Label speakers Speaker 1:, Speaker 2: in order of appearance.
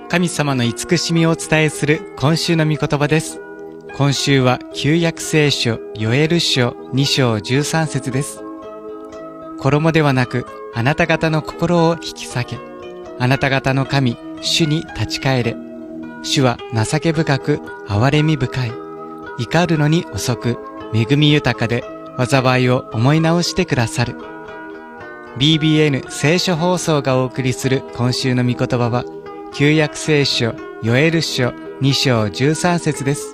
Speaker 1: 神様の慈しみをお伝えする今週の御言葉です。今週は旧約聖書ヨエル書2章13節です。衣ではなくあなた方の心を引き裂け。あなた方の神主に立ち返れ。主は情け深く憐れみ深い。怒るのに遅く恵み豊かで災いを思い直してくださる。BBN 聖書放送がお送りする今週の御言葉は旧約聖書ヨエル書2章13節です。